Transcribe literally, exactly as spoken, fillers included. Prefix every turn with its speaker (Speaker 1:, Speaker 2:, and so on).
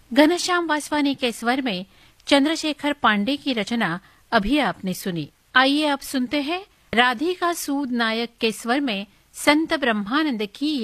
Speaker 1: घनश्याम वासवानी के स्वर में चंद्रशेखर पांडे की रचना अभी आपने सुनी। आइए अब सुनते हैं राधिका सूद नायक के स्वर में संत ब्रह्मानंद की